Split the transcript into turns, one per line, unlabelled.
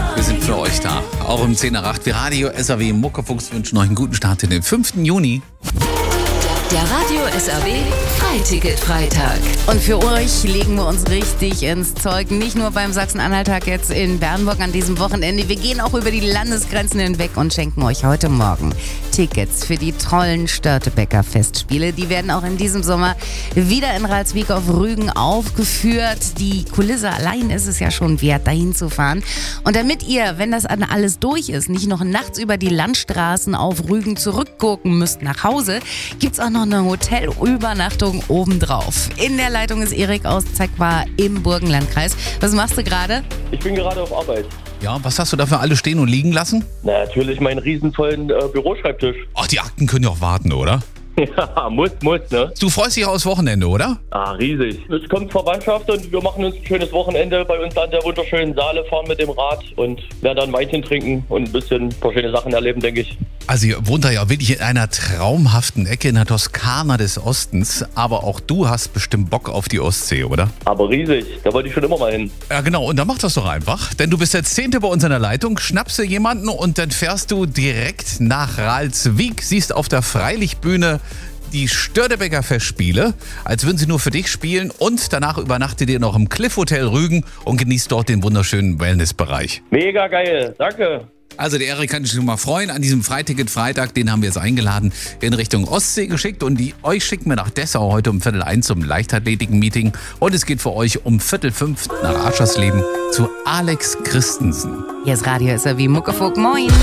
Wir sind für euch da. Auch um 10 nach 8. Wir Radio SAW Muckefuchs wünschen euch einen guten Start in den 5. Juni.
Der Radio SAW Freiticket-Freitag.
Und für euch legen wir uns richtig ins Zeug. Nicht nur beim Sachsen-Anhalt-Tag jetzt in Bernburg an diesem Wochenende. Wir gehen auch über die Landesgrenzen hinweg und schenken euch heute Morgen Tickets für die tollen Störtebeker Festspiele. Die werden auch in diesem Sommer wieder in Ralswiek auf Rügen aufgeführt. Die Kulisse allein ist es ja schon wert, dahin zu fahren. Und damit ihr, wenn das alles durch ist, nicht noch nachts über die Landstraßen auf Rügen zurückgucken müsst nach Hause, gibt's auch noch eine Hotelübernachtung obendrauf. In der Leitung ist Erik aus Zeckbar im Burgenlandkreis. Was machst du gerade?
Ich bin gerade auf Arbeit.
Ja, was hast du da für alles stehen und liegen lassen?
Na, natürlich meinen riesenvollen Büroschreibtisch.
Ach, die Akten können ja auch warten, oder?
Ja, muss, ne?
Du freust dich aufs Wochenende, oder?
Ah, riesig. Es kommt Verwandtschaft und wir machen uns ein schönes Wochenende bei uns an der wunderschönen Saale, fahren mit dem Rad und werden dann Weinchen trinken und ein bisschen paar schöne Sachen erleben, denke ich.
Also ihr wohnt da ja wirklich in einer traumhaften Ecke in der Toskana des Ostens, aber auch du hast bestimmt Bock auf die Ostsee, oder?
Aber riesig, da wollte ich schon immer mal hin.
Ja genau, und dann mach das doch einfach, denn du bist der 10. bei uns in der Leitung, schnappst dir jemanden und dann fährst du direkt nach Ralswiek, siehst auf der Freilichtbühne die Störtebeker Festspiele, als würden sie nur für dich spielen, und danach übernachtet ihr noch im Cliff Hotel Rügen und genießt dort den wunderschönen Wellnessbereich.
Mega geil, danke.
Also der Erik kann sich schon mal freuen an diesem Freiticket-Freitag, den haben wir jetzt eingeladen, in Richtung Ostsee geschickt, und euch schicken wir nach Dessau heute um 4:45 zum Leichtathletiken-Meeting, und es geht für euch um 4:45 nach Aschersleben zu Alex Christensen.
Hier ist Radio SAW Muckefuchs. Moin.